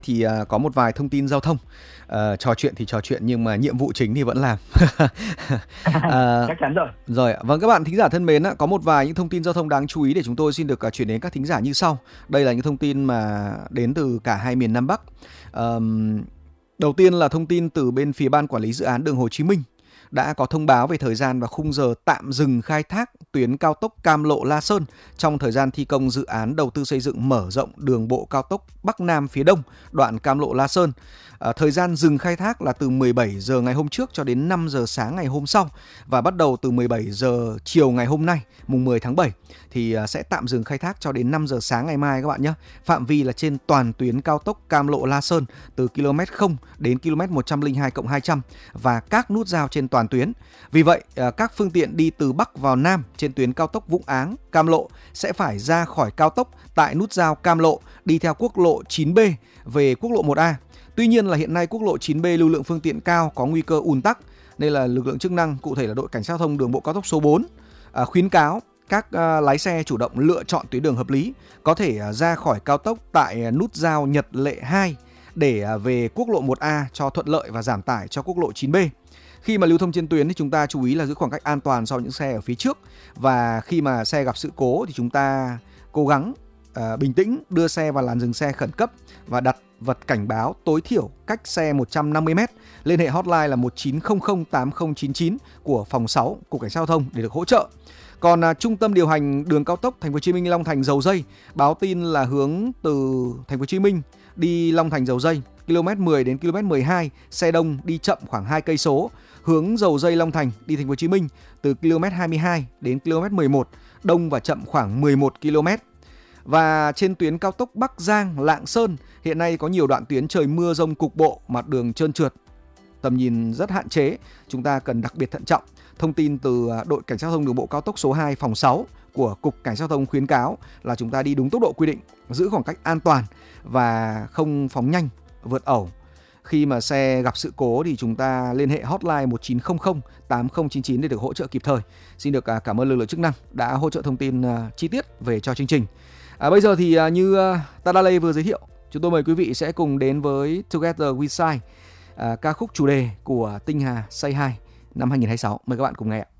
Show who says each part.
Speaker 1: Thì có một vài thông tin giao thông. Trò chuyện thì trò chuyện nhưng mà nhiệm vụ chính thì vẫn làm.
Speaker 2: Chắc chắn rồi.
Speaker 1: Rồi, vâng các bạn thính giả thân mến, có một vài những thông tin giao thông đáng chú ý để chúng tôi xin được chuyển đến các thính giả như sau. Đây là những thông tin mà đến từ cả hai miền Nam Bắc. Đầu tiên là thông tin từ bên phía Ban Quản lý Dự án Đường Hồ Chí Minh đã có thông báo về thời gian và khung giờ tạm dừng khai thác tuyến cao tốc Cam Lộ - La Sơn trong thời gian thi công dự án đầu tư xây dựng mở rộng đường bộ cao tốc Bắc Nam phía Đông đoạn Cam Lộ - La Sơn. Thời gian dừng khai thác là từ 17 giờ ngày hôm trước cho đến 5 giờ sáng ngày hôm sau, và bắt đầu từ 17 giờ chiều ngày hôm nay mùng 10 tháng 7 thì sẽ tạm dừng khai thác cho đến 5 giờ sáng ngày mai các bạn nhé. Phạm vi là trên toàn tuyến cao tốc Cam Lộ - La Sơn từ km 0 đến km 102+200 và các nút giao trên toàn tuyến. Vì vậy, các phương tiện đi từ Bắc vào Nam trên tuyến cao tốc Vũng Áng - Cam Lộ sẽ phải ra khỏi cao tốc tại nút giao Cam Lộ, đi theo quốc lộ 9B về quốc lộ 1A. Tuy nhiên là hiện nay quốc lộ 9B lưu lượng phương tiện cao, có nguy cơ ùn tắc, nên là lực lượng chức năng, cụ thể là đội cảnh sát giao thông đường bộ cao tốc số 4 khuyến cáo các lái xe chủ động lựa chọn tuyến đường hợp lý, có thể ra khỏi cao tốc tại nút giao Nhật Lệ 2 để về quốc lộ 1A cho thuận lợi và giảm tải cho quốc lộ 9B. Khi mà lưu thông trên tuyến thì chúng ta chú ý là giữ khoảng cách an toàn so với những xe ở phía trước, và khi mà xe gặp sự cố thì chúng ta cố gắng bình tĩnh đưa xe vào làn dừng xe khẩn cấp và đặt vật cảnh báo tối thiểu cách xe 150m. Liên hệ hotline là 1900 8099 của phòng 6 Cục Cảnh sát Giao thông để được hỗ trợ. Còn Trung tâm điều hành đường cao tốc Thành phố Hồ Chí Minh - Long Thành - Dầu Giây báo tin là hướng từ Thành phố Hồ Chí Minh đi Long Thành - Dầu Giây km 10 đến km 12 xe đông đi chậm khoảng 2 cây số. Hướng Dầu Giây - Long Thành đi Thành phố Hồ Chí Minh từ km 22 đến km 11 đông và chậm khoảng 11 km. Và trên tuyến cao tốc Bắc Giang - Lạng Sơn hiện nay có nhiều đoạn tuyến trời mưa dông cục bộ, mặt đường trơn trượt, tầm nhìn rất hạn chế, chúng ta cần đặc biệt thận trọng. Thông tin từ đội cảnh sát giao thông đường bộ cao tốc số 2 phòng 6 của Cục Cảnh sát Giao thông khuyến cáo là chúng ta đi đúng tốc độ quy định, giữ khoảng cách an toàn và không phóng nhanh, vượt ẩu. Khi mà xe gặp sự cố thì chúng ta liên hệ hotline 1900 8099 để được hỗ trợ kịp thời. Xin được cảm ơn lực lượng chức năng đã hỗ trợ thông tin chi tiết về cho chương trình. Bây giờ thì như Tadalay vừa giới thiệu, chúng tôi mời quý vị sẽ cùng đến với Together We Shine, ca khúc chủ đề của Tinh Hà Say Hi năm 2026. Mời các bạn cùng nghe ạ.